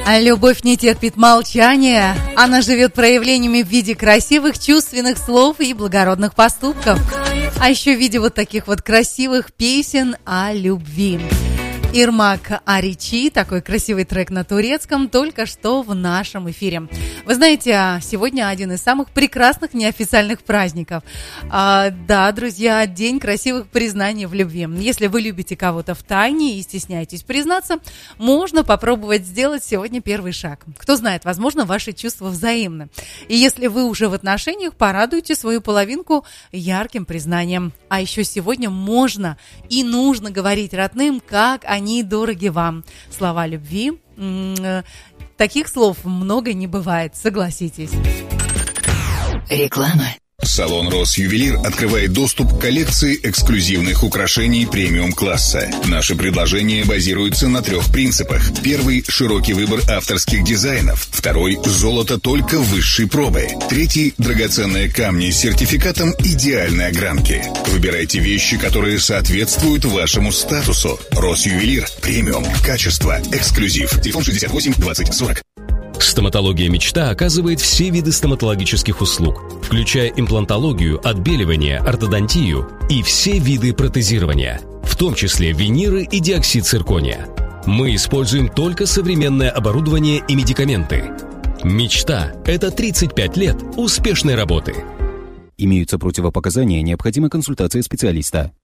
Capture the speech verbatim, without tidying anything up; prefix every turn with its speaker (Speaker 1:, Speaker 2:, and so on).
Speaker 1: А любовь не терпит молчания. Она живет проявлениями в виде красивых чувственных слов и благородных поступков. А еще в виде вот таких вот красивых песен о любви. Ирмак Аричи, такой красивый трек на турецком, только что в нашем эфире. Вы знаете, сегодня один из самых прекрасных неофициальных праздников. А, да, друзья, день красивых признаний в любви. Если вы любите кого-то втайне и стесняетесь признаться, можно попробовать сделать сегодня первый шаг. Кто знает, возможно, ваши чувства взаимны. И если вы уже в отношениях, порадуйте свою половинку ярким признанием. А еще сегодня можно и нужно говорить родным, как они Они дороги вам. Слова любви. Таких слов много не бывает, согласитесь.
Speaker 2: Реклама.
Speaker 3: Салон «Росювелир» открывает доступ к коллекции эксклюзивных украшений премиум-класса. Наши предложения базируются на трех принципах. Первый – широкий выбор авторских дизайнов. Второй – золото только высшей пробы. Третий – драгоценные камни с сертификатом идеальной огранки. Выбирайте вещи, которые соответствуют вашему статусу. «Росювелир» – премиум, качество, эксклюзив. Телефон шестьдесят восемь двадцать сорок.
Speaker 4: Стоматология «Мечта» оказывает все виды стоматологических услуг, включая имплантологию, отбеливание, ортодонтию и все виды протезирования, в том числе виниры и диоксид циркония. Мы используем только современное оборудование и медикаменты. «Мечта» — это тридцать пять лет успешной работы.
Speaker 5: Имеются противопоказания, необходима консультация специалиста.